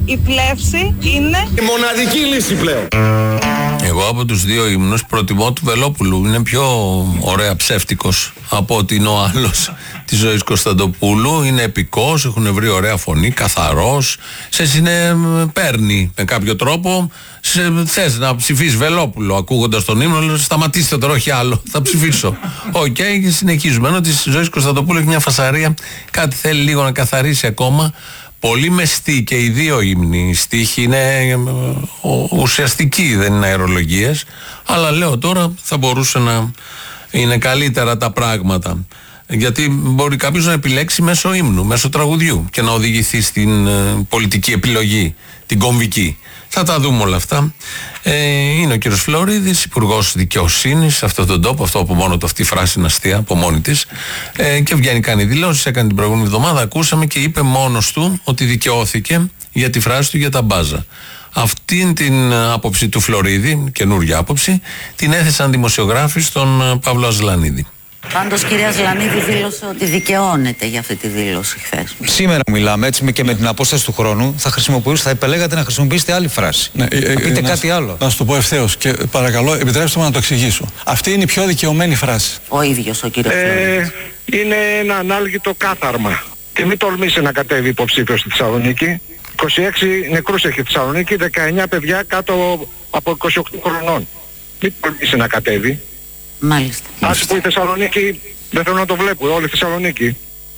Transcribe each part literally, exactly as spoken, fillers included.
η πλεύση είναι η μοναδική λύση πλέον. Εγώ από τους δύο ύμνους προτιμώ του Βελόπουλου. Είναι πιο ωραία ψεύτικος από ότι είναι ο άλλος της Ζωής Κωνσταντοπούλου. Είναι επικός, έχουν βρει ωραία φωνή, καθαρός. Σε συνε... παίρνει με κάποιο τρόπο. Σε... Θες να ψηφίσεις Βελόπουλο ακούγοντας τον ύμνο, λες, σταματήστε τώρα, όχι άλλο. Θα ψηφίσω. Οκ, okay, και συνεχίζουμε. Ενώ της Ζωής Κωνσταντοπούλου έχει μια φασαρία. Κάτι θέλει λίγο να καθαρίσει ακόμα. Πολύ μεστή και οι δύο ύμνοι. Η στίχη είναι ουσιαστική, δεν είναι αερολογίες. Αλλά λέω τώρα θα μπορούσε να είναι καλύτερα τα πράγματα. Γιατί μπορεί κάποιος να επιλέξει μέσω ύμνου, μέσω τραγουδιού και να οδηγηθεί στην ε, πολιτική επιλογή, την κομβική. Θα τα δούμε όλα αυτά. Ε, είναι ο κύριος Φλωρίδης, υπουργός δικαιοσύνης σε αυτόν τον τόπο. Αυτό από μόνο του, αυτή η φράση είναι αστεία από μόνη της. Ε, και βγαίνει, κάνει δηλώσεις. Έκανε την προηγούμενη εβδομάδα, ακούσαμε, και είπε μόνος του ότι δικαιώθηκε για τη φράση του για τα μπάζα. Αυτήν την άποψη του Φλωρίδη, καινούργια άποψη, την έθεσαν δημοσιογράφοι στον Παύλο Αζλανίδη. Πάντως, κυρία Ζλανίδη δήλωσε ότι δικαιώνεται για αυτή τη δήλωση χθες. Σήμερα μιλάμε έτσι και με την απόσταση του χρόνου. Θα χρησιμοποιούσατε, θα επελέγατε να χρησιμοποιήσετε άλλη φράση. Ναι, ε, ε, πείτε ε, κάτι να, άλλο. Να σου το πω ευθέως και παρακαλώ, επιτρέψτε μου να το εξηγήσω. Αυτή είναι η πιο δικαιωμένη φράση. Ο ίδιος ο κύριος ε, Είναι ένα ανάλγητο κάθαρμα. Και μην τολμήσει να κατέβει υποψήφιος στη Θεσσαλονίκη. είκοσι έξι νεκρούς έχει η Θεσσαλονίκη, δεκαεννιά παιδιά κάτω από είκοσι οκτώ χρονών. Μην τολμήσει να κατέβει. Μάλιστα. Ας που η Θεσσαλονίκη δεν θέλω να το βλέπω, όλη η Θεσσαλονίκη.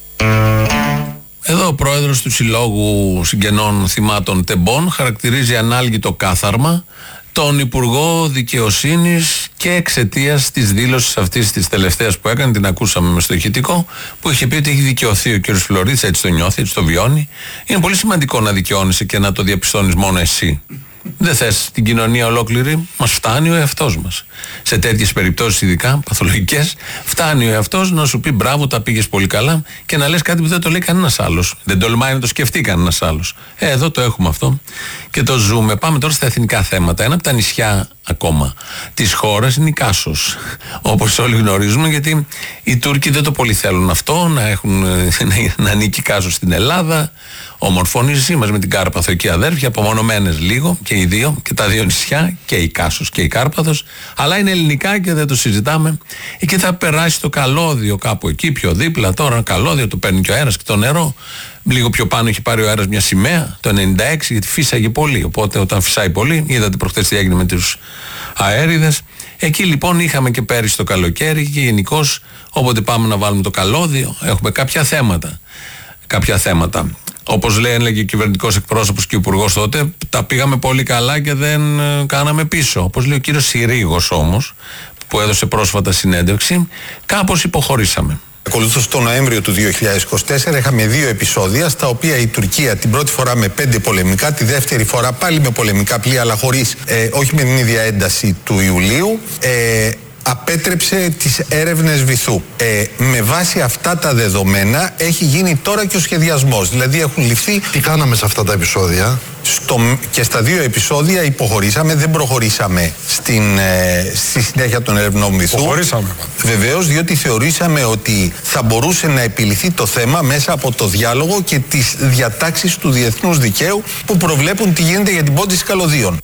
Εδώ ο πρόεδρος του Συλλόγου Συγγενών Θυμάτων Τεμπών χαρακτηρίζει ανάλγητο κάθαρμα τον Υπουργό Δικαιοσύνης και εξαιτίας της δήλωσης αυτής της τελευταίας που έκανε, την ακούσαμε με στο ηχητικό, που είχε πει ότι έχει δικαιωθεί ο κ. Φλωρίδης, έτσι το νιώθει, έτσι το βιώνει. Είναι πολύ σημαντικό να δικαιώνεσαι και να το διαπιστώνεις μόνο εσύ. Δεν θες την κοινωνία ολόκληρη, μας φτάνει ο εαυτός μας. Σε τέτοιες περιπτώσεις, ειδικά παθολογικές, φτάνει ο εαυτός να σου πει μπράβο, τα πήγες πολύ καλά, και να λες κάτι που δεν το λέει κανένας άλλος. Δεν τολμάει να το σκεφτεί κανένας άλλος. Ε, εδώ το έχουμε αυτό και το ζούμε. Πάμε τώρα στα εθνικά θέματα. Ένα από τα νησιά ακόμα της χώρας είναι η Κάσος. Όπως όλοι γνωρίζουμε, γιατί οι Τούρκοι δεν το πολύ θέλουν αυτό, να, έχουν, να ανήκει η Κάσος στην Ελλάδα. Όμορφο νησί μας με την Κάρπαθο εκεί αδέρφια, απομονωμένες λίγο και οι δύο, και τα δύο νησιά, και η Κάσος και η Κάρπαθος, αλλά είναι ελληνικά και δεν το συζητάμε. Εκεί θα περάσει το καλώδιο κάπου εκεί πιο δίπλα. Τώρα καλώδιο το παίρνει και ο αέρας και το νερό. Λίγο πιο πάνω έχει πάρει ο αέρας μια σημαία το ενενήντα έξι, γιατί φύσαγε πολύ. Οπότε όταν φυσάει πολύ, είδατε προχθές τι έγινε με τους αέριδες. Εκεί λοιπόν είχαμε και πέρυσι το καλοκαίρι και γενικώς όποτε πάμε να βάλουμε το καλώδιο έχουμε κάποια θέματα. Κάποια θέματα. Όπως λέει, έλεγε ο κυβερνητικός εκπρόσωπος και ο υπουργός τότε, τα πήγαμε πολύ καλά και δεν ε, κάναμε πίσω. Όπως λέει ο κύριος Συρίγος όμως, που έδωσε πρόσφατα συνέντευξη, κάπως υποχωρήσαμε. Ακολούθως το Νοέμβριο του δύο χιλιάδες είκοσι τέσσερα είχαμε δύο επεισόδια στα οποία η Τουρκία την πρώτη φορά με πέντε πολεμικά, τη δεύτερη φορά πάλι με πολεμικά πλοία, αλλά χωρίς, ε, όχι με την ίδια ένταση του Ιουλίου, ε, απέτρεψε τις έρευνες βυθού. Ε, με βάση αυτά τα δεδομένα έχει γίνει τώρα και ο σχεδιασμός. Δηλαδή έχουν ληφθεί... Τι κάναμε σε αυτά τα επεισόδια? Στο, και στα δύο επεισόδια υποχωρήσαμε, δεν προχωρήσαμε στην, ε, στη συνέχεια των ερευνών βυθού. Υποχωρήσαμε. Βεβαίως, διότι θεωρήσαμε ότι θα μπορούσε να επιληθεί το θέμα μέσα από το διάλογο και τις διατάξεις του διεθνούς δικαίου που προβλέπουν τι γίνεται για την πώντιση καλωδίων.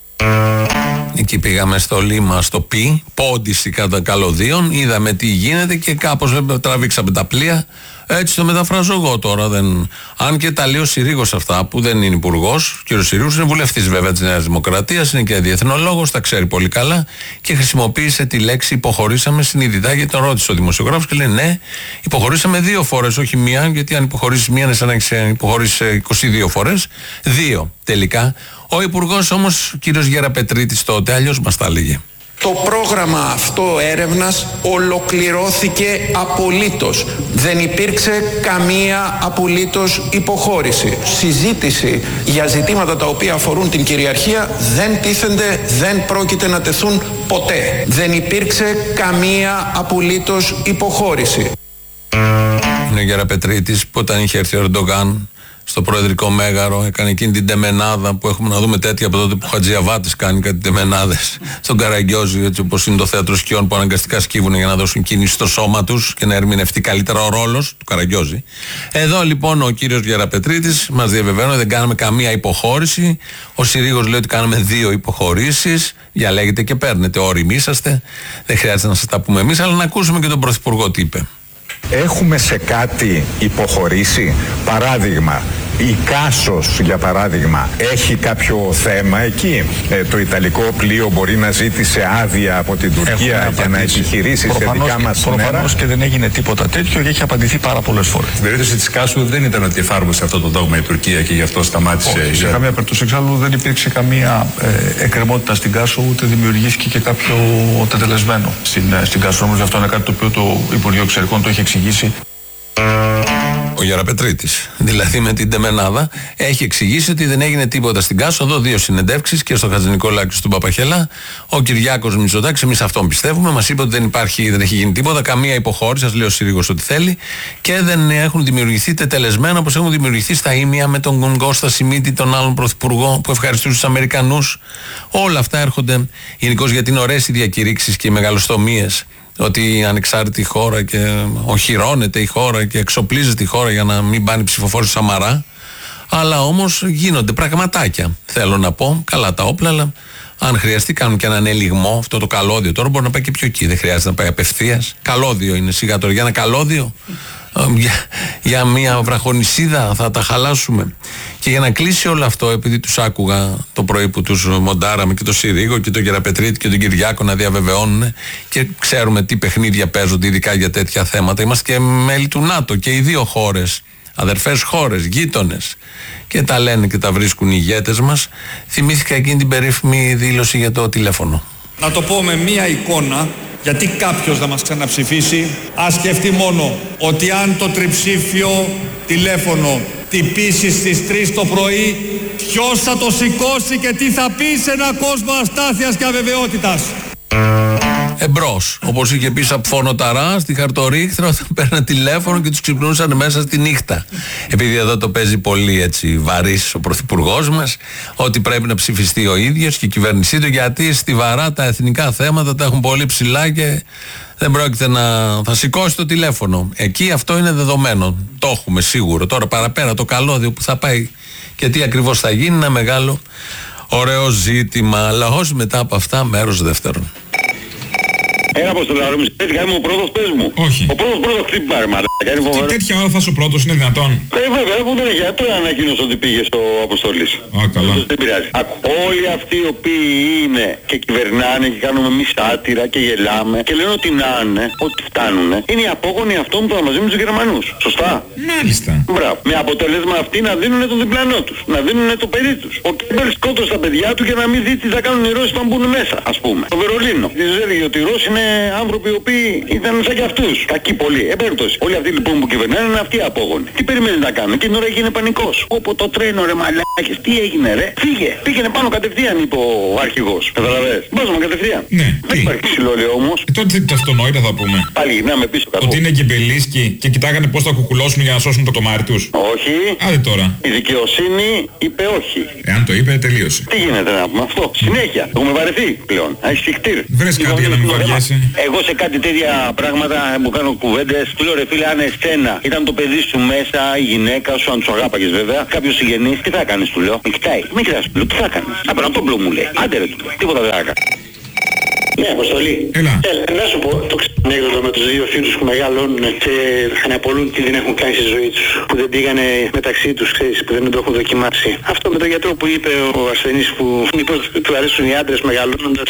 Εκεί πήγαμε στο λίμα, στο Πι, πόντιση κατά καλωδίων, είδαμε τι γίνεται και κάπως τραβήξαμε τα πλοία. Έτσι το μεταφράζω εγώ τώρα. Δεν... Αν και τα λέει ο Συρίγος αυτά, που δεν είναι υπουργός, ο κ. Συρίγος είναι βουλευτής βέβαια της Νέας Δημοκρατίας, είναι και διεθνολόγος, τα ξέρει πολύ καλά και χρησιμοποίησε τη λέξη υποχωρήσαμε συνειδητά, γιατί τον ρώτησε ο δημοσιογράφος και λέει ναι, υποχωρήσαμε δύο φορές, όχι μία, γιατί αν υποχωρήσεις μία είναι σαν να έχεις υποχωρήσει είκοσι δύο φορές. Δύο τελικά. Ο υπουργός όμως, ο κ. Γεραπετρίτης τότε, αλλιώς μας τα έλεγε. Το πρόγραμμα αυτό έρευνας ολοκληρώθηκε απολύτως. Δεν υπήρξε καμία απολύτως υποχώρηση. Συζήτηση για ζητήματα τα οποία αφορούν την κυριαρχία δεν τίθενται, δεν πρόκειται να τεθούν ποτέ. Δεν υπήρξε καμία απολύτως υποχώρηση. Είναι ο Γεραπετρίτης που όταν είχε έρθει ο Ερντογάν στο Προεδρικό Μέγαρο, έκανε εκείνη την τεμενάδα που έχουμε να δούμε τέτοια από τότε που ο Χατζιαβάτης κάνει κάτι τεμενάδες στον Καραγκιόζη, έτσι όπως είναι το θέατρο σκιών που αναγκαστικά σκύβουν για να δώσουν κίνηση στο σώμα τους και να ερμηνευτεί καλύτερα ο ρόλος του Καραγκιόζη. Εδώ λοιπόν ο κύριος Γεραπετρίτης μας διαβεβαίνει δεν κάναμε καμία υποχώρηση. Ο Συρίγος λέει ότι κάναμε δύο υποχωρήσεις. Διαλέγετε και παίρνετε, όριμοι είσαστε. Δεν χρειάζεται να σας τα πούμε εμείς, αλλά να ακούσουμε και τον Πρωθυπουργό τι είπε. Έχουμε σε κάτι υποχωρήσει? Παράδειγμα, η Κάσος για παράδειγμα έχει κάποιο θέμα εκεί? Ε, το Ιταλικό πλοίο μπορεί να ζήτησε άδεια από την Τουρκία για να επιχειρήσει προφανώς, σε δικά μας νερά? Προφανώς και δεν έγινε τίποτα τέτοιο και έχει απαντηθεί πάρα πολλές φορές. Στην περίπτωση της Κάσου δεν ήταν ότι εφάρμοσε αυτό το δόγμα η Τουρκία και γι' αυτό σταμάτησε. Όχι, σε καμία περίπτωση εξάλλου δεν υπήρξε καμία ε, εκκρεμότητα στην Κάσο, ούτε δημιουργήθηκε και κάποιο τετελεσμένο στην, στην Κάσο. Όμως αυτό είναι κάτι το οποίο το Υπουργείο Εξωτερικών το έχει εξηγήσει. Ο Γεραπετρίτης, δηλαδή με την τεμενάδα, έχει εξηγήσει ότι δεν έγινε τίποτα στην Κάσο. Εδώ δύο συνεντεύξεις και στο Χατζηνικολάκη και στον Παπαχελά. Ο Κυριάκος Μητσοτάκης, εμείς αυτόν πιστεύουμε, μας είπε ότι δεν υπάρχει, δεν έχει γίνει τίποτα, καμία υποχώρηση. Σας λέει ο Συρίγος ότι θέλει και δεν έχουν δημιουργηθεί τετελεσμένα όπως έχουν δημιουργηθεί στα ίμια με τον Κώστα Σιμίτη, τον άλλον πρωθυπουργό που ευχαριστούσε τους Αμερικανούς. Όλα αυτά έρχονται γενικώς γιατί είναι ωραίες οι διακηρύξεις και οι μεγαλοστομίες. Ότι η ανεξάρτητη χώρα και οχυρώνεται η χώρα και εξοπλίζεται η χώρα για να μην πάνε ψηφοφόροι του Σαμαρά. Αλλά όμως γίνονται πραγματάκια. Θέλω να πω, καλά τα όπλα, αλλά αν χρειαστεί κάνουν και έναν ελιγμό. Αυτό το καλώδιο τώρα μπορεί να πάει και πιο εκεί. Δεν χρειάζεται να πάει απευθείας. Καλώδιο είναι σιγά τώρα. Για ένα καλώδιο, για, για μια βραχονισίδα θα τα χαλάσουμε. Και για να κλείσει όλο αυτό, επειδή τους άκουγα το πρωί που τους μοντάραμε και τον Συρίγο και τον Γεραπετρίτη και τον Κυριάκο να διαβεβαιώνουν και ξέρουμε τι παιχνίδια παίζονται ειδικά για τέτοια θέματα. Είμαστε και μέλη του ΝΑΤΟ και οι δύο χώρες, αδερφές χώρες, γείτονες, και τα λένε και τα βρίσκουν οι ηγέτες μας. Θυμήθηκα εκείνη την περίφημη δήλωση για το τηλέφωνο. Να το πω με μία εικόνα, γιατί κάποιος θα μας ξαναψηφίσει. Ας σκεφτεί μόνο ότι αν το τριψήφιο τηλέφωνο τυπήσει στις τρεις το πρωί, ποιος θα το σηκώσει και τι θα πει σε έναν κόσμο αστάθειας και αβεβαιότητας. Εμπρός, όπως είχε πει Σαπφόνο Ταρά στη Χαρτορίχτρα, όταν παίρναν τηλέφωνο και τους ξυπνούσαν μέσα στη νύχτα. Επειδή εδώ το παίζει πολύ έτσι βαρύς ο πρωθυπουργός μας, ότι πρέπει να ψηφιστεί ο ίδιος και η κυβέρνησή του, γιατί στιβαρά τα εθνικά θέματα τα έχουν πολύ ψηλά και δεν πρόκειται να θα σηκώσει το τηλέφωνο. Εκεί αυτό είναι δεδομένο. Το έχουμε σίγουρο. Τώρα παραπέρα το καλώδιο που θα πάει και τι ακριβώς θα γίνει, ένα μεγάλο ωραίο ζήτημα. Λαός μετά από αυτά, μέρος δεύτερον. Ένα από το λαό μου, έτσι κάνει ο πρώτος, πες μου. Όχι. Ο πρώτος πρώτος χτύπη πάρε μαλάκα, είναι φοβερό. Τι τέτοια ώρα θα είσαι ο πρώτος, είναι δυνατόν? Ε, βέβαια, αφού δεν έχει, τώρα ανακοίνωσε ότι πήγε στο Αποστολής. Α, καλά. Δεν πειράζει. Άκου, όλοι αυτοί οι οποίοι είναι και κυβερνάνε και κάνουμε εμείς σάτυρα και γελάμε και λένε ότι να είναι, ότι φτάνουνε, είναι οι απόγονοι αυτών που θα μαζί με τους Γερμανούς. Σωστά. Μάλιστα. Μπράβο. Με αποτέλεσμα αυτοί να δίνουν τον διπλανό τους, να δίνουν το παιδί τους. Ο Κέμπελ σκότωσε τα παιδιά του για να μην δει τι θα κάνουν οι Ρώσοι όταν μπουν μέσα, ας πούμε. Το Βερολίνο. Της έλεγε ότι οι Ρώσοι είναι άνθρωποι οι οποίοι ήταν σαν κι αυτούς. Κακοί πολύ. Επέρτωση. Όλοι αυτοί λοιπόν που κυβερνάνε είναι αυτοί οι απόγονοι. Τι περιμένεις να κάνουν? Εκείνη την ώρα έγινε πανικός. Όπω το τρένο ρε μαλάκες. Τι έγινε ρε? Φύγε. Πήγαινε πάνω κατευθείαν, είπε ο αρχηγός. Καταλαβες? Βάζουμε κατευθείαν. Ναι. Δεν τι? υπάρχει ξυλόλαιο όμως. Ε, τότε το αυτονόητα θα πούμε. Πάλι γυρνάμε πίσω κάτω. Ότι είναι γκεμπελίσκοι και κοιτάγανε πώς θα κουκουλώσουν για να σώσουν το τομάρι τους. Όχι. Άντε τώρα. Η δικαιοσύνη είπε όχι. Εάν το είπε, τελείωσε. Τι γίνεται να πούμε αυτό? Συνέχεια. Έχουμε βαρεθεί πλέον. Αϊσυχτήρ. Βρες κάτι για να μην βαριέσαι. Εγώ σε κάτι τέτοια πράγματα που κάνω κουβέντες, του λέω ρε φίλε, αν εσένα ήταν το παιδί σου μέσα, η γυναίκα σου, αν τους αγάπαγες βέβαια, κάποιος συγγενής, τι θα κάνεις, του λέω? Με κοιτάει, με κοιτάς, του λέω, τι θα κάνεις? Απέναντι από τον μπλο μου λέει, άντε ρε, του λέω, τίποτα δεν θα κάνω. Ναι, Αποστολή. Έλα. Έλα, να σου πω το ξενέγδοτο με τους δύο φίλους που μεγαλώνουν και αναπολούν τι δεν έχουν κάνει στη ζωή τους. Που δεν πήγανε μεταξύ τους, ξέρεις, που δεν το έχουν δοκιμάσει. Αυτό με τον γιατρό που είπε ο ασθενής που μήπως του αρέσουν οι άντρες μεγαλώνοντας.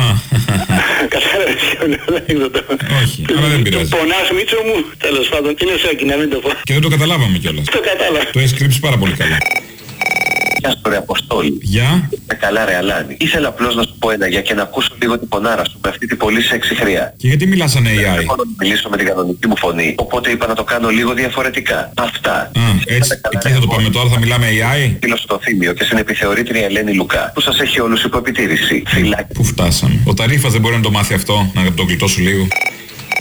Κατάλαβες όλο το ανέκδοτο? Όχι, αλλά δεν πειράζει. Πονάς Μίτσο μου, τέλος πάντων, είναι σόκι να μην το πω. Και δεν το καταλάβαμε κιόλας. Το κατάλαβα. Το έχεις κρύψει πάρα πολύ καλά. Γεια σου ρε Αποστόλη. Γεια. Με καλά ρε Αλάνη. Ήθελα απλώς να σου πω ένα για και να ακούσω λίγο την πονάρα σου με αυτή την πολύ σεξι χρειά. Και γιατί μιλάς σαν έι άι? Δεν μπορώ να μιλήσω με την κανονική μου φωνή, οπότε είπα να το κάνω λίγο διαφορετικά. Αυτά. Α, έτσι, εκεί θα το πάμε τώρα, θα μιλάμε έι άι. Φίλο στο Θήμιο και στην επιθεωρήτρια Ελένη Λουκά, που σας έχει όλους υπό επιτήρηση. Φυλάκι. Πού φτάσαμε? Ο Ταρίφας δεν μπορεί να το μάθει αυτό, να το γλιτώσω λίγο.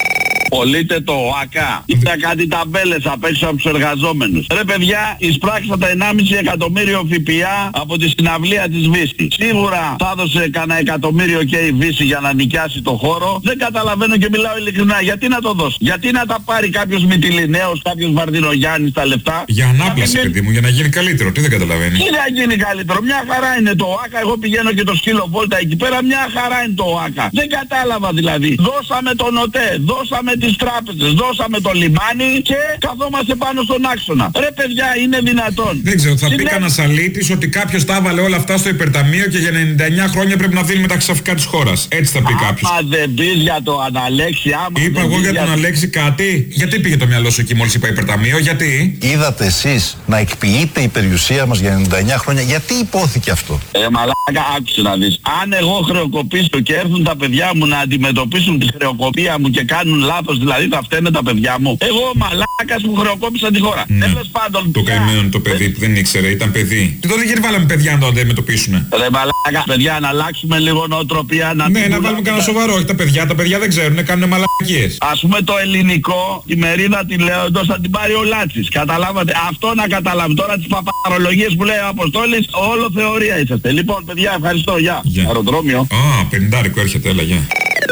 Πωλείτε το ΟΑΚΑ. Είδα κάτι ταμπέλες απ' έξω από τους εργαζόμενους. Ρε παιδιά, εισπράξατε ενάμιση εκατομμύριο ΦΠΑ από τη συναυλία της Βύση. Σίγουρα θα έδωσε κανένα εκατομμύριο και η Βύση για να νοικιάσει το χώρο. Δεν καταλαβαίνω και μιλάω ειλικρινά. Γιατί να το δώσει? Γιατί να τα πάρει κάποιος Μυτιληναίος, κάποιος Βαρδινογιάννης τα λεφτά? Για ανάπλαση, παιδί μου, για να γίνει καλύτερο. Τι δεν καταλαβαίνει? Τι να γίνει καλύτερο? Μια χαρά είναι το ΟΑΚΑ. Εγώ πηγαίνω και το σκύλο Βόλτα εκεί πέρα. Μια χαρά είναι το ΟΑΚΑ. Δεν κατάλαβα δηλαδή. Δώσαμε τον ΟΤΕ, δώσαμε τις τράπεζες, δώσαμε το λιμάνι και καθόμαστε πάνω στον άξονα. Ρε παιδιά, είναι δυνατόν? Δεν ξέρω, θα Συνέ... πει κανένας αλήτης ότι κάποιος τα έβαλε όλα αυτά στο υπερταμείο και για ενενήντα εννιά χρόνια πρέπει να δίνει τα ξαφικά της χώρας. Έτσι θα πει κάποιος. Άμα δεν πεις για τον Αλέξη, άμα είπα εγώ για τον για... Αλέξη κάτι. Γιατί πήγε το μυαλό σου εκεί μόλις είπα υπερταμείο, γιατί? Είδατε εσείς να εκποιείται η περιουσία μας για ενενήντα εννιά χρόνια. Γιατί υπόθηκε αυτό? Ε, μαλάκα, άκουσε να δεις. Αν εγώ χρεοκοπήσω και έρθουν τα παιδιά μου να αντιμετωπίσουν τη χρεοκοπία μου και κάνουν λάθος, δηλαδή θα φταίνε τα παιδιά μου. Εγώ μαλάκας που χρεοκόπησα τη χώρα. Ναι. Τέλος πάντων. Το καημένο το παιδί που δεν ήξερε, ήταν παιδί. Τι τότε γιατί βάλαμε παιδιά να το αντιμετωπίσουν? Ρε μαλάκα, παιδιά, να αλλάξουμε λίγο νοοτροπία. Να ναι, να βάλουμε κανένα σοβαρό. Όχι τα παιδιά, τα παιδιά δεν ξέρουν, κάνουν μαλακίες. Ας πούμε το ελληνικό, η μερίδα τη λέω εντός θα την πάρει ο Λάτσης. Καταλάβατε? Αυτό να καταλάβει. Τώρα τις παπαρολογίες που λέει ο Αποστόλης, όλο θεωρία είσαστε. Λοιπόν, παιδιά, ευχαριστώ. Γεια. Yeah. Αεροδρόμιο. Α, πενηντάρικο έρχεται, έλα, γεια.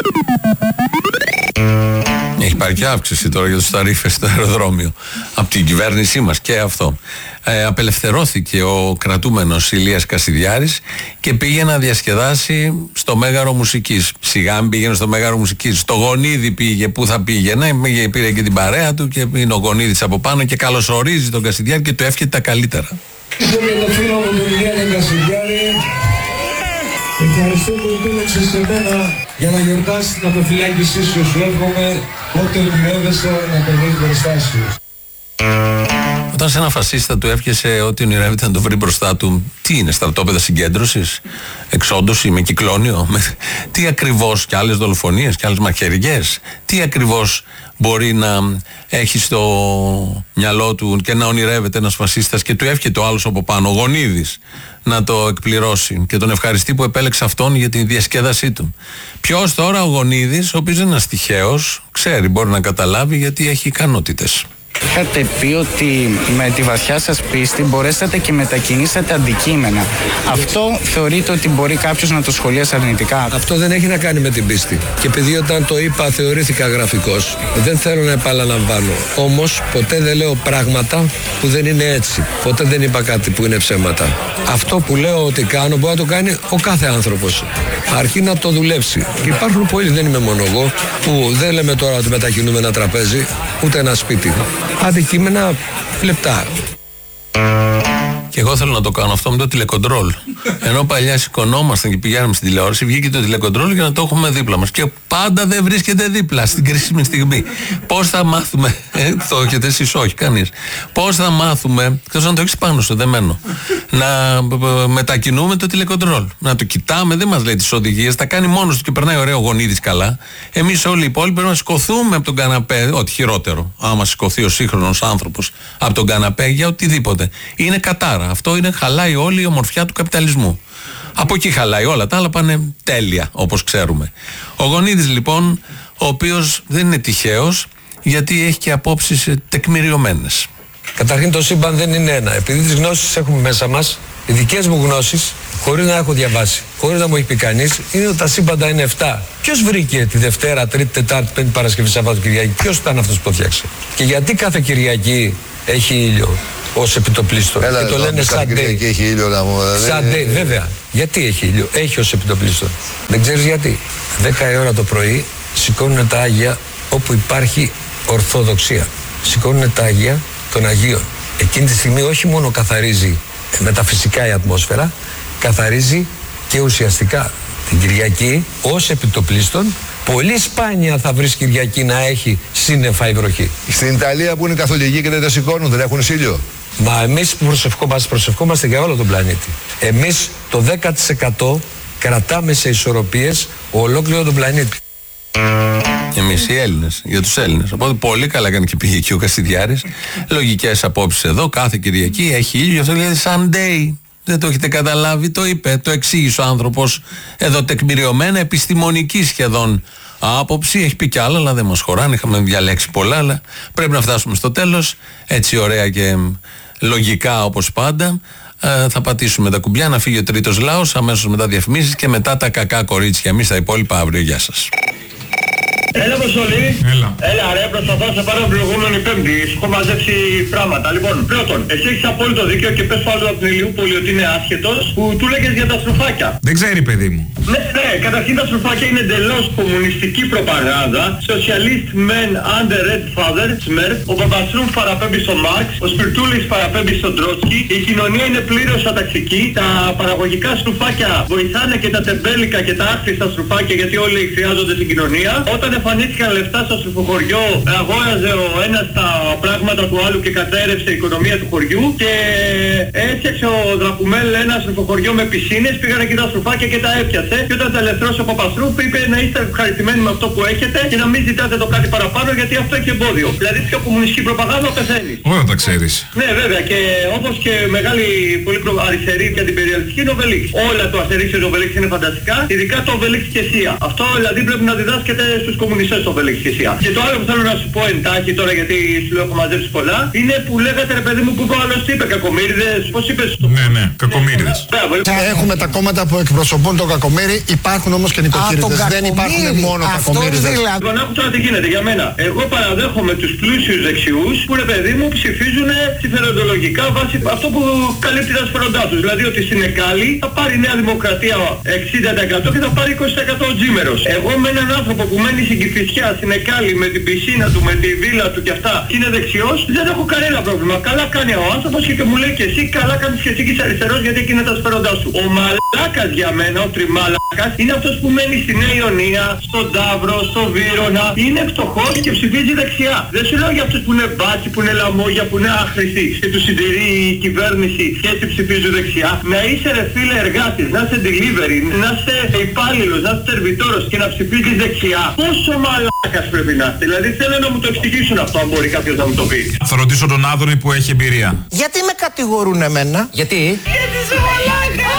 Έχει πάρει και αύξηση τώρα για τους ταρίφες στο αεροδρόμιο από την κυβέρνησή μας και αυτό. Ε, απελευθερώθηκε ο κρατούμενος Ηλίας Κασιδιάρης και πήγε να διασκεδάσει στο Μέγαρο Μουσικής. Σιγά μην πήγαινε στο Μέγαρο Μουσικής. Στο Γονίδι πήγε, που θα πήγαινε, πήρε και την παρέα του και είναι ο Γονίδης από πάνω και καλωσορίζει τον Κασιδιάρη και του εύχεται τα καλύτερα. Για το φίλο μου τον Ηλία Κασιδιάρη, ευχαριστώ που επέλεξες σε μένα για να γιορτάσεις την αποφυλάκησή σου. Σου εύχομαι πότε ονειρεύεσαι να το βρεις μπροστά σου. Όταν σε ένα φασίστα του εύχεσαι ότι ονειρεύεται να το βρει μπροστά του, τι είναι, στρατόπεδα συγκέντρωσης, εξόντωση με κυκλώνιο, με... τι ακριβώς, και άλλες δολοφονίες και άλλες μαχαιριές, τι ακριβώς μπορεί να έχει στο μυαλό του και να ονειρεύεται ένας φασίστας και του εύχεται ο άλλος από πάνω, ο Γονίδης, να το εκπληρώσει και τον ευχαριστεί που επέλεξε αυτόν για τη διασκέδασή του. Ποιος τώρα? Ο Γονίδης, ο οποίος δεν είναι ένας τυχαίος, ξέρει, μπορεί να καταλάβει γιατί έχει ικανότητες. Είχατε πει ότι με τη βαθιά σας πίστη μπορέσατε και μετακινήσατε αντικείμενα. Αυτό θεωρείτε ότι μπορεί κάποιος να το σχολιάσει αρνητικά? Αυτό δεν έχει να κάνει με την πίστη. Και επειδή όταν το είπα θεωρήθηκα γραφικός, δεν θέλω να επαναλαμβάνω. Όμως ποτέ δεν λέω πράγματα που δεν είναι έτσι. Ποτέ δεν είπα κάτι που είναι ψέματα. Αυτό που λέω ότι κάνω μπορεί να το κάνει ο κάθε άνθρωπος. Αρκεί να το δουλέψει. Και υπάρχουν πολλοί, δεν είμαι μόνο εγώ, που δεν λέμε τώρα ότι μετακινούμε ένα τραπέζι, ούτε ένα σπίτι. Αντικείμενα λεπτά. Και εγώ θέλω να το κάνω αυτό με το τηλεκοντρόλ. Ενώ παλιά σηκωνόμασταν και πηγαίναμε στην τηλεόραση, βγήκε το τηλεκοντρόλ για να το έχουμε δίπλα μας. Και πάντα δεν βρίσκεται δίπλα στην κρίσιμη στιγμή. Πώς θα μάθουμε, ε, το έχετε εσείς, όχι κανείς. Πώς θα μάθουμε, εκτός να το έχεις πάνω σου, δεμένο, να μετακινούμε το τηλεκοντρόλ. Να το κοιτάμε, δεν μας λέει τις οδηγίες, τα κάνει μόνος του και περνάει ωραίο ο Γονίδης καλά. Εμείς όλοι οι υπόλοιποι πρέπει να σηκωθούμε από τον καναπέ, ό,τι χειρότερο, άμα σηκωθεί ο σύγχρονος άνθρωπος από τον καναπέ για οτιδήποτε. Είναι κατάρα. Αυτό είναι, χαλάει όλη η ομορφιά του καπιταλισμού. Από εκεί χαλάει, όλα τα άλλα πάνε τέλεια, όπως ξέρουμε. Ο Γονίδης λοιπόν, ο οποίος δεν είναι τυχαίος, γιατί έχει και απόψεις τεκμηριωμένες. Καταρχήν το σύμπαν δεν είναι ένα. Επειδή τις γνώσεις έχουμε μέσα μας, οι δικές μου γνώσεις, χωρίς να έχω διαβάσει, χωρίς να μου έχει πει κανείς, είναι ότι τα σύμπαντα είναι εφτά. Ποιος βρήκε τη Δευτέρα, Τρίτη, Τετάρτη, Πέμπτη, Παρασκευή, Σαββάτο, Κυριακή? Ποιος ήταν αυτός που το φτιάξε? Και γιατί κάθε Κυριακή έχει ήλιο ως επιτοπλίστων? Έλα, και το λένε Sunday. Έχει ήλιο να μου Sunday, βέβαια. Γιατί έχει ήλιο? Έχει ως επιτοπλίστων. Δεν ξέρεις γιατί? Δέκα η ώρα το πρωί σηκώνουν τα Άγια όπου υπάρχει Ορθοδοξία. Σηκώνουν τα Άγια των Αγίων. Εκείνη τη στιγμή όχι μόνο καθαρίζει μεταφυσικά η ατμόσφαιρα, καθαρίζει και ουσιαστικά. Την Κυριακή ως επιτοπλίστων πολύ σπάνια θα βρεις Κυριακή να έχει σύννεφα η βροχή. Στην Ιταλία που είναι καθολικοί και δεν τα σηκώνουν, δεν έχουν ήλιο. Μα εμείς που προσευχόμαστε, προσευχόμαστε για όλο τον πλανήτη. Εμείς το δέκα τοις εκατό κρατάμε σε ισορροπίες ολόκληρο τον πλανήτη. Εμείς οι Έλληνες, για τους Έλληνες. Οπότε πολύ καλά έκανε και πήγε εκεί ο Κασιδιάρης. Λογικές απόψεις εδώ, κάθε Κυριακή έχει ήλιο, αυτό λέει Sunday. Δεν το έχετε καταλάβει, το είπε, το εξήγησε ο άνθρωπος εδώ τεκμηριωμένα, επιστημονική σχεδόν άποψη. Έχει πει κι άλλα, αλλά δεν μας χωράνε. Είχαμε διαλέξει πολλά, αλλά πρέπει να φτάσουμε στο τέλος. Έτσι ωραία και λογικά όπως πάντα. Ε, θα πατήσουμε τα κουμπιά να φύγει ο τρίτος λαός, αμέσως μετά διαφημίσεις και μετά τα κακά κορίτσια. Εμείς τα υπόλοιπα αύριο. Γεια σας. Έλα Αποστολή. Έλα. Έλα ρε, προσπαθώ να σε πάρω την προηγούμενη Πέμπτη. Σου έχω μαζέψει πράγματα. Λοιπόν, πρώτον, εσύ έχεις απόλυτο δίκιο και πες πάλι από την Ηλιούπολη ότι είναι άσχετος που του λέγες για τα στρουφάκια. Δεν ξέρει, παιδί μου. Ναι, ναι, καταρχήν τα στρουφάκια είναι εντελώς κομμουνιστική προπαγάνδα. Socialist men under red father, Σμερ. Ο Παπαστρούμφ παραπέμπει στον Μάρξ. Ο Σπιρτούλης παραπέμπει στον Τρότσκι. Η κοινωνία είναι πλήρως αταξική. Τα παραγωγικά στρουφάκια βοηθάνε και τα τεμπέλικα και τα άχρηστα στρουφάκια γιατί όλοι χρειάζονται στην κοινωνία. Όταν εμφανίστηκαν λεφτά στο στρουφοχωριό, αγόραζε ο ένας τα πράγματα του άλλου και κατέρευσε η οικονομία του χωριού και έφτιαξε ο Δρακουμέλ ένα στρουφοχωριό με πισίνες, πήγανε εκεί τα στρουφάκια και τα έπιασε και όταν τα ελευθερώσει ο Παπαστρούφ είπε να είστε ευχαριστημένοι με αυτό που έχετε και να μην ζητάτε το κάτι παραπάνω γιατί αυτό έχει εμπόδιο. Δηλαδή πιο κομμουνιστική προπαγάνδα πεθαίνει. Όλα τα ξέρεις. Ναι βέβαια και όπως και μεγάλη πολύ προ... αριστερή και αντιπεριαλιστική είναι ο Βελίξ. Όλα το Αστερίξ και το Βελίξ είναι φανταστικά, ειδικά το Βελίξ και Σία. Αυτό δηλαδή πρέπει να διδάσκεται στους κομμουνιστές το Βελίξ και Σία. Και το άλλο που θέλω να σου πω εντάχει τώρα γιατί σου λέω έχω μαζέψει πολλά είναι που λέγατε ρε παιδί μου που είπε ο άλλος τι είπε, κακομοίριδες, πώς είπες το... Ναι, ναι, κακομοίριδες. Έχουμε τα κόμματα που εκπροσωπούν τον κακομοίρη, υπάρχουν όμως και νοικοκύριδες. Δεν υπάρχουν μόνο κακομοίριδες. Λοιπόν, άκουσα τι γίνεται για μένα. Εγώ παραδέχομαι τους πλούσιους δεξιούς που ρε παιδί μου ψηφίζουν συμφεροντολογικά βάσει αυτό που καλύπτει τα συμφέροντά τους. Δηλαδή ότι στην Εκάλη θα πάρει η Νέα Δημοκρατία εξήντα τοις εκατό και θα πάρει είκοσι τοις εκατό ο Τζίμερος. Εγώ με έναν άνθρωπο που μένει στην Κηφισιά, στην Εκάλη, με την πισίνα του, με τη βίλα του και αυτά, και είναι δεξιός, δεν έχω κανένα πρόβλημα. Καλά κάνει ο άνθρωπος και, και μου λέει και εσύ, καλά κάνεις και εσύ και είσαι αριστερός γιατί εκεί είναι τα συμφέροντά σου. Ο μαλάκας για μένα, ο τριμάλακας, είναι αυτός που μένει στη Νέα Ιωνία, στον Ταύρο, στο Βύρωνα, είναι φτωχός και ψηφίζει δεξιά. Δεν σου λέω για αυτούς που είναι μπάτσι, που είναι λαμόγια, που είναι άχρηστοι και τους συντηρεί η κυβέρνηση και έτσι ψηφίζουν δεξιά. Να είσαι ρε φίλε εργάτης, να είσαι delivery, να είσαι υπάλληλος, να είσαι σερβιτόρος και να ψηφίζεις δεξιά. Πόσο μαλάκας πρέπει να είστε. Δηλαδή θέλω να μου το εξηγήσουν αυτό, αν μπορεί κάποιος να μου το πει. Θα ρωτήσω τον Άδωνη που έχει εμπειρία. Γιατί με κατηγορούν εμένα? Γιατί? Γιατί είσαι μαλάκα!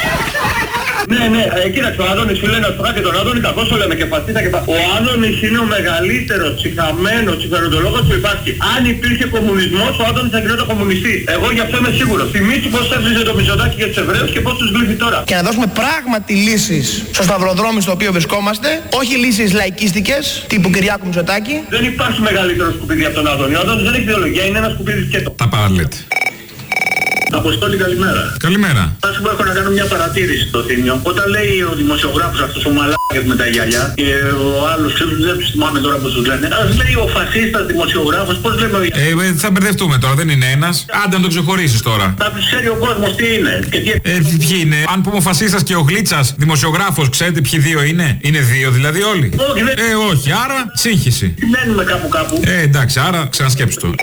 Ναι, ναι, ε, κοίταξε, ο Άδωνης σου λέει να σπρά και τον Άδωνη, κακώς το λέμε και φασίστα και φασίστα. Ο Άδωνης είναι ο μεγαλύτερος ψυχαμένος συμφεροντολόγος που υπάρχει. Αν υπήρχε κομμουνισμός, ο Άδωνης θα γινόταν κομμουνιστής. Εγώ γι' αυτό είμαι σίγουρος. Θυμήσου πώς έβριζε το Μητσοτάκη για τους Εβραίους και πώς τους βλέπει τώρα. Και να δώσουμε πράγματι λύσεις στο σταυροδρόμι στο οποίο βρισκόμαστε, όχι λύσεις λαϊκίστικες τύπου Κυριάκου Μητσοτάκη. Δεν υπάρχει μεγαλύτερο σκουπίδι από τον Άδωνη. Ο Άδωνης δεν έχει ιδεολογία, είναι ένα σκουπίδι σκέτο. Τα παραλέτε. Αποστόλη, καλημέρα. Καλημέρα. Θα σου πω, έχω να κάνω μια παρατήρηση στο Θήμιο. Όταν λέει ο δημοσιογράφος αυτός ο μαλάκας με τα γυαλιά και ο άλλος, δεν τους θυμάμαι τώρα πώς τους λένε. Ας λέει ο φασίστας δημοσιογράφος, πώς λέμε ο ε, θα μπερδευτούμε τώρα, δεν είναι ένας. Άντε να το ξεχωρίσεις τώρα. Θα τους ξέρει ο κόσμος τι είναι. Και τι... Ε, ποιοι είναι. Αν πούμε ο φασίστας και ο Γλίτσας δημοσιογράφος, ξέρετε ποιοι δύο είναι. Είναι δύο δηλαδή όλοι. Όχι, δεν... Ε, όχι, άρα σύγχυση. Μένουμε κάπου κάπου. Ε, εντάξει, άρα ξανασκέψου το.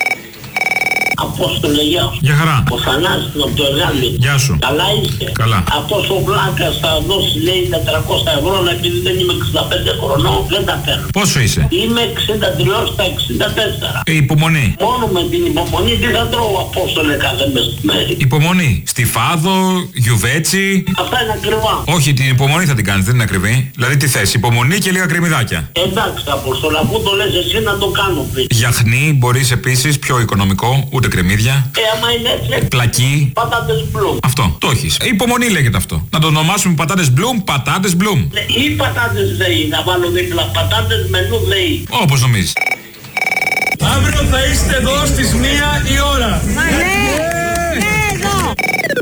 Απόστολε, γεια σου. Γεια χαρά. Ο Θανάσης από το Εργάλι. Γεια σου. Καλά είστε? Καλά. Αυτός ο Βλάκας θα δώσει λέει τετρακόσια ευρώ, επειδή δεν είμαι εξήντα πέντε χρονών, δεν τα παίρνω. Πόσο είσαι? Είμαι εξήντα τρία στα εξήντα τέσσερα. Ε, υπομονή. Μόνο με την υπομονή τι θα τρώω, Απόστολε, κάθε μεσημέρι. Υπομονή. Στιφάδο, γιουβέτσι. Αυτά είναι ακριβά. Όχι, την υπομονή θα την κάνεις, δεν είναι ακριβή. Δηλαδή τι θες, υπομονή και λίγα κρεμμυδάκια. Εντάξει, Απόστολε, αφού το λες εσύ να το κάνω πριν. Γιαχνί μπορείς επίσης, πιο οικονομικό, ούτε κρεμμύδια. Ε, άμα είναι έτσι. Πλακί. Πατάτες μπλουμ. Αυτό, το έχεις. Υπομονή λέγεται αυτό. Να το ονομάσουμε πατάτες μπλουμ, πατάτες μπλουμ. Ναι, ή πατάτες ΔΕΗ, να βάλω δίπλα πατάτες μενού ΔΕΗ. Όπως νομίζεις. Αύριο θα είστε εδώ στις μία η ώρα. Μα ναι, ναι εδώ.